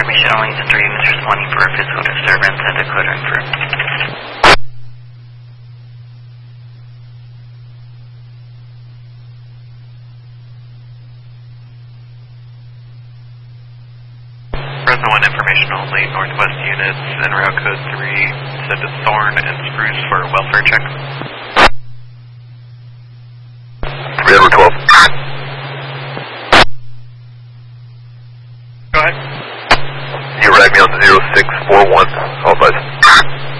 information only to 3 units responding for a physical disturbance at Dakota and Fruit. Fresno 1 information only, Northwest units en route code 3, send to Thorn and Spruce for a welfare check. Edward 12. Go ahead. You rag me on 0641,